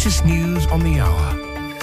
latest news on the hour.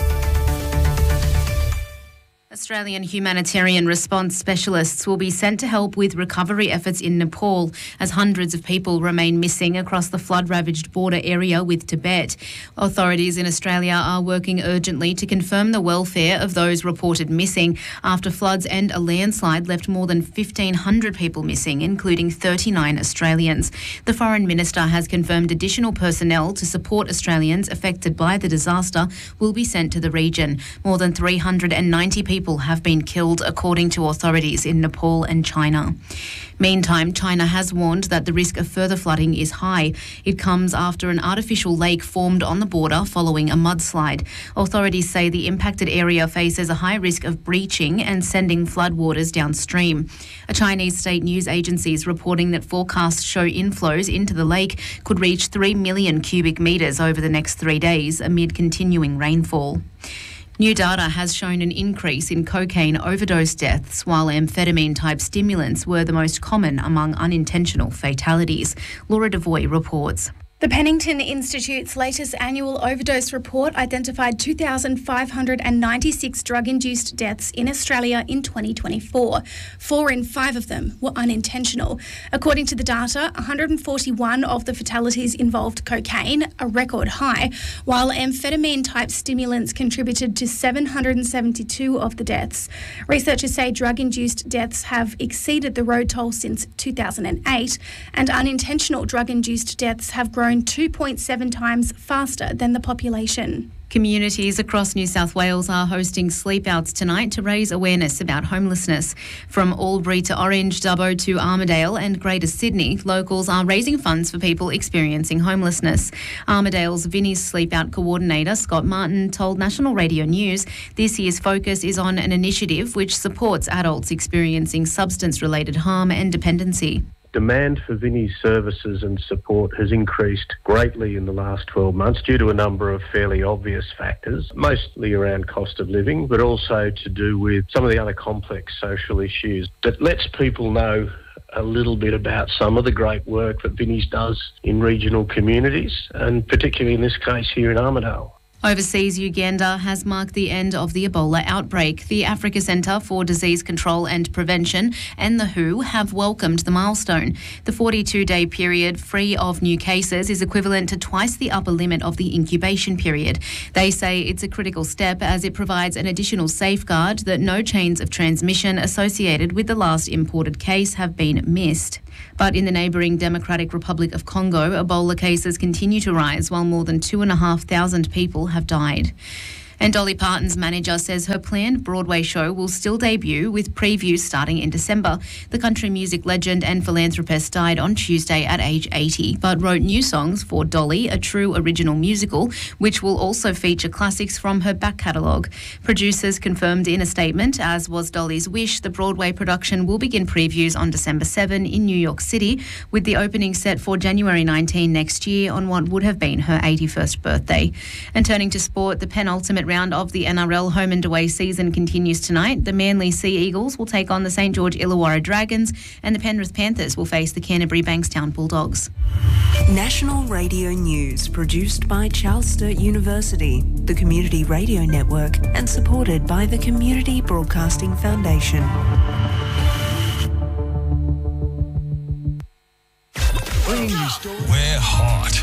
Australian humanitarian response specialists will be sent to help with recovery efforts in Nepal as hundreds of people remain missing across the flood-ravaged border area with Tibet. Authorities in Australia are working urgently to confirm the welfare of those reported missing after floods and a landslide left more than 1,500 people missing, including 39 Australians. The Foreign Minister has confirmed additional personnel to support Australians affected by the disaster will be sent to the region. More than 390 people have been killed, according to authorities in Nepal and China. Meantime, China has warned that the risk of further flooding is high. It comes after an artificial lake formed on the border following a mudslide. Authorities say the impacted area faces a high risk of breaching and sending floodwaters downstream. A Chinese state news agency is reporting that forecasts show inflows into the lake could reach 3 million cubic metres over the next 3 days amid continuing rainfall. New data has shown an increase in cocaine overdose deaths, while amphetamine-type stimulants were the most common among unintentional fatalities. Laura Devoy reports. The Pennington Institute's latest annual overdose report identified 2,596 drug-induced deaths in Australia in 2024. 4 in 5 of them were unintentional. According to the data, 141 of the fatalities involved cocaine, a record high, while amphetamine-type stimulants contributed to 772 of the deaths. Researchers say drug-induced deaths have exceeded the road toll since 2008, and unintentional drug-induced deaths have grown 2.7 times faster than the population. Communities across New South Wales are hosting sleep-outs tonight to raise awareness about homelessness. From Albury to Orange, Dubbo to Armidale and Greater Sydney, locals are raising funds for people experiencing homelessness. Armidale's Vinnie's Sleep-Out coordinator, Scott Martin, told National Radio News this year's focus is on an initiative which supports adults experiencing substance-related harm and dependency. Demand for Vinnie's services and support has increased greatly in the last 12 months due to a number of fairly obvious factors, mostly around cost of living, but also to do with some of the other complex social issues that lets people know a little bit about some of the great work that Vinnie's does in regional communities, and particularly in this case here in Armidale. Overseas, Uganda has marked the end of the Ebola outbreak. The Africa Centre for Disease Control and Prevention and the WHO have welcomed the milestone. The 42-day period free of new cases is equivalent to twice the upper limit of the incubation period. They say it's a critical step as it provides an additional safeguard that no chains of transmission associated with the last imported case have been missed. But in the neighbouring Democratic Republic of Congo, Ebola cases continue to rise while more than 2,500 people have died. And Dolly Parton's manager says her planned Broadway show will still debut with previews starting in December. The country music legend and philanthropist died on Tuesday at age 80, but wrote new songs for Dolly, a true original musical, which will also feature classics from her back catalogue. Producers confirmed in a statement, as was Dolly's wish, the Broadway production will begin previews on December 7 in New York City, with the opening set for January 19 next year on what would have been her 81st birthday. And turning to sport, the penultimate round of the NRL home and away season continues tonight. The Manly Sea Eagles will take on the St George Illawarra Dragons and the Penrith Panthers will face the Canterbury Bankstown Bulldogs. National Radio News, produced by Charles Sturt University, the Community Radio Network, and supported by the Community Broadcasting Foundation. Bringing you stories. We're hot.